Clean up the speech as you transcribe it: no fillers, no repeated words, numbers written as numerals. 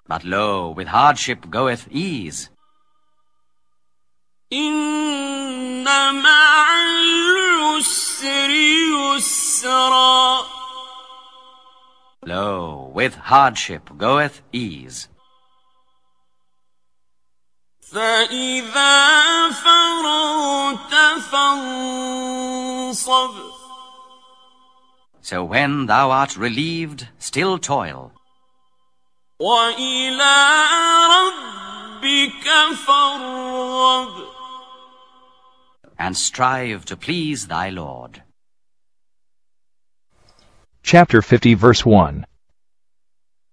But lo, with hardship goeth ease. إن مع العسر يسرا. Lo, with hardship goeth ease. فإذا فرغت فانصب. So when thou art relieved, still toil. وإلى ربك فارغب. And strive to please thy Lord. Chapter 50, verse 1.